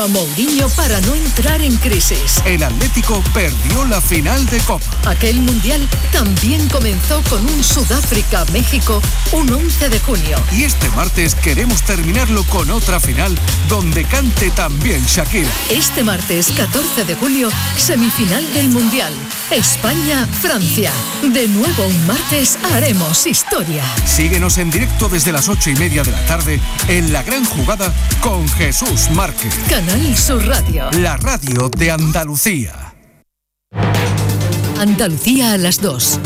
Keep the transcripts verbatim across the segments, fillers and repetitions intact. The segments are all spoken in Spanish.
a Mourinho para no entrar en crisis. El Atlético perdió la final de Copa. Aquel mundial también comenzó con un Sudáfrica-México un once de junio. Y este martes queremos terminarlo con otra final donde cante también Shakira. Este martes catorce de julio, semifinal del mundial. España-Francia. De nuevo un martes haremos historia. Síguenos en directo desde las ocho y media de la tarde en La Gran Jugada con Jesús Márquez. Canal Sur Radio. La radio de Andalucía. Andalucía a las dos.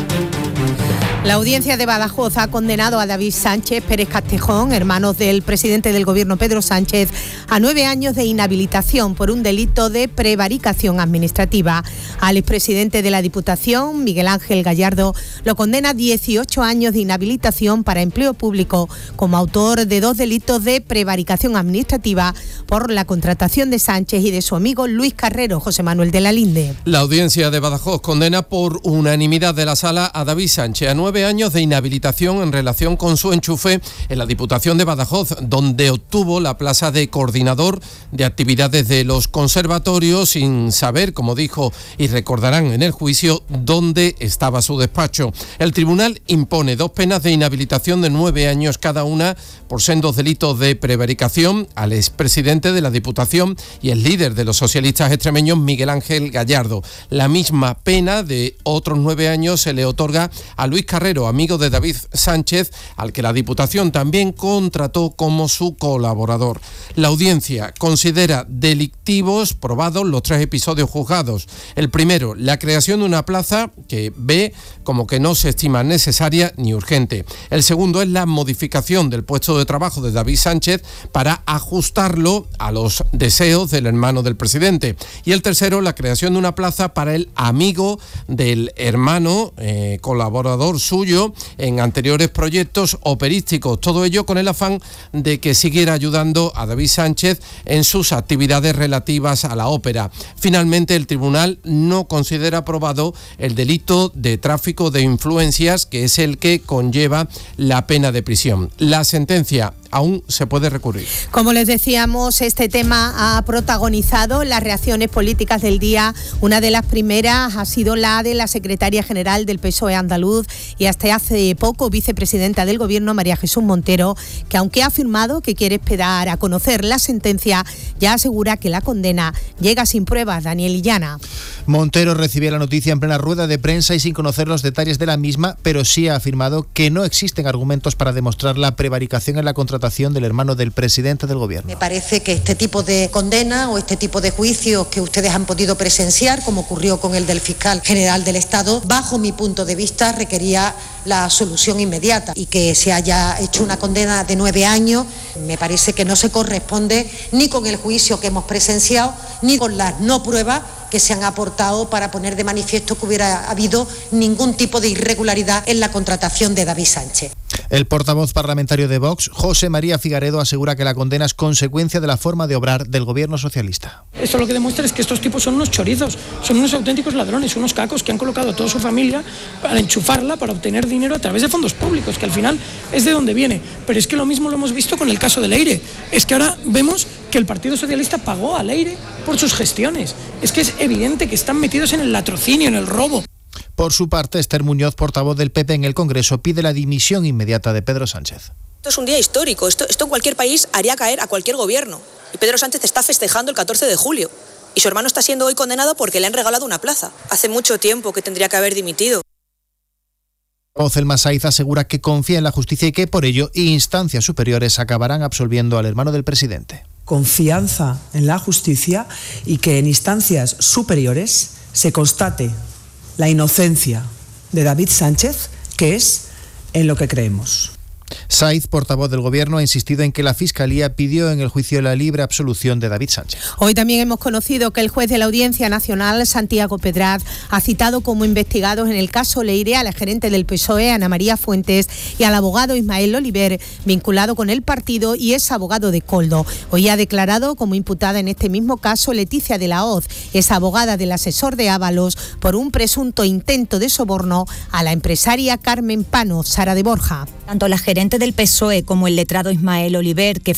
La audiencia de Badajoz ha condenado a David Sánchez Pérez Castejón, hermano del presidente del gobierno Pedro Sánchez, a nueve años de inhabilitación por un delito de prevaricación administrativa. Al expresidente de la Diputación, Miguel Ángel Gallardo, lo condena a dieciocho años de inhabilitación para empleo público como autor de dos delitos de prevaricación administrativa por la contratación de Sánchez y de su amigo Luis Carrero, José Manuel de la Linde. La audiencia de Badajoz condena por unanimidad de la sala a David Sánchez a nueve años de inhabilitación en relación con su enchufe en la Diputación de Badajoz, donde obtuvo la plaza de coordinador de actividades de los conservatorios sin saber, como dijo y recordarán en el juicio, dónde estaba su despacho. El tribunal impone dos penas de inhabilitación de nueve años cada una por sendos delitos de prevaricación al expresidente de la Diputación y el líder de los socialistas extremeños, Miguel Ángel Gallardo. La misma pena de otros nueve años se le otorga a Luis Carrero, amigo de David Sánchez, al que la Diputación también contrató como su colaborador. La audiencia considera delictivos probados los tres episodios juzgados. El primero, la creación de una plaza que ve como que no se estima necesaria ni urgente. El segundo es la modificación del puesto de trabajo de David Sánchez para ajustarlo a los deseos del hermano del presidente. Y el tercero, la creación de una plaza para el amigo del hermano eh, colaborador suyo en anteriores proyectos operísticos, todo ello con el afán de que siguiera ayudando a David Sánchez en sus actividades relativas a la ópera. Finalmente, el tribunal no considera aprobado el delito de tráfico de influencias, que es el que conlleva la pena de prisión. La sentencia aún se puede recurrir. Como les decíamos, este tema ha protagonizado las reacciones políticas del día. Una de las primeras ha sido la de la secretaria general del P S O E andaluz y hasta hace poco vicepresidenta del Gobierno, María Jesús Montero, que aunque ha afirmado que quiere esperar a conocer la sentencia, ya asegura que la condena llega sin pruebas. Daniel Illana. Montero recibió la noticia en plena rueda de prensa y sin conocer los detalles de la misma, pero sí ha afirmado que no existen argumentos para demostrar la prevaricación en la contratación del hermano del presidente del gobierno. Me parece que este tipo de condena o este tipo de juicios que ustedes han podido presenciar, como ocurrió con el del fiscal general del Estado, bajo mi punto de vista requería la solución inmediata, y que se haya hecho una condena de nueve años me parece que no se corresponde ni con el juicio que hemos presenciado ni con las no pruebas que se han aportado para poner de manifiesto que hubiera habido ningún tipo de irregularidad en la contratación de David Sánchez. El portavoz parlamentario de Vox, José María Figaredo, asegura que la condena es consecuencia de la forma de obrar del gobierno socialista. Esto lo que demuestra es que estos tipos son unos chorizos, son unos auténticos ladrones, unos cacos que han colocado a toda su familia para enchufarla, para obtener dinero a través de fondos públicos, que al final es de donde viene. Pero es que lo mismo lo hemos visto con el caso del Leire. Es que ahora vemos que el Partido Socialista pagó al Leire por sus gestiones. Es que es evidente que están metidos en el latrocinio, en el robo. Por su parte, Esther Muñoz, portavoz del P P en el Congreso, pide la dimisión inmediata de Pedro Sánchez. Esto es un día histórico, esto, esto en cualquier país haría caer a cualquier gobierno. Y Pedro Sánchez está festejando el catorce de julio. Y su hermano está siendo hoy condenado porque le han regalado una plaza. Hace mucho tiempo que tendría que haber dimitido. Ocelma Saiz asegura que confía en la justicia y que por ello instancias superiores acabarán absolviendo al hermano del presidente. Confianza en la justicia y que en instancias superiores se constate la inocencia de David Sánchez, que es en lo que creemos. Saiz, portavoz del Gobierno, ha insistido en que la Fiscalía pidió en el juicio la libre absolución de David Sánchez. Hoy también hemos conocido que el juez de la Audiencia Nacional, Santiago Pedraz, ha citado como investigados en el caso Leire a la gerente del P S O E, Ana María Fuentes, y al abogado Ismael Oliver, vinculado con el partido y es abogado de Coldo. Hoy ha declarado como imputada en este mismo caso Leticia de la Hoz, es abogada del asesor de Ábalos por un presunto intento de soborno a la empresaria Carmen Pano. Sara de Borja. Tanto la gerente del P S O E como el letrado Ismael Oliver, que